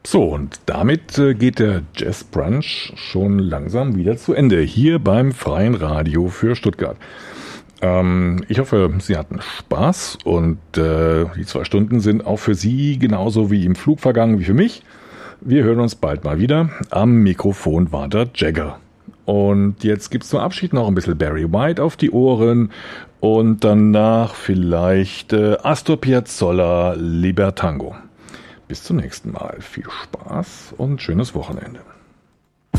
So, und damit geht der Jazz Brunch schon langsam wieder zu Ende, hier beim Freien Radio für Stuttgart. Ich hoffe, Sie hatten Spaß und die 2 Stunden sind auch für Sie genauso wie im Flug vergangen wie für mich. Wir hören uns bald mal wieder. Am Mikrofon war der Jagger. Und jetzt gibt's zum Abschied noch ein bisschen Barry White auf die Ohren und danach vielleicht Astor Piazzolla, Libertango. Bis zum nächsten Mal. Viel Spaß und schönes Wochenende.